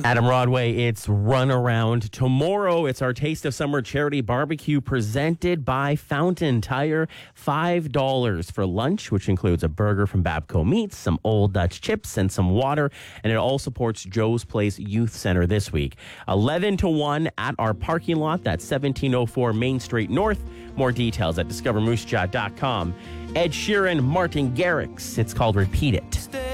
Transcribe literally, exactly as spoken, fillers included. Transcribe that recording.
Adam Rodway, it's Run Around. Tomorrow, it's our Taste of Summer charity barbecue presented by Fountain Tire. five dollars for lunch, which includes a burger from Babco Meats, some Old Dutch chips, and some water. And it all supports Joe's Place Youth Center this week. eleven to one at our parking lot. That's seventeen oh four Main Street North. More details at discover moose jaw dot com. Ed Sheeran, Martin Garrix. It's called Repeat It.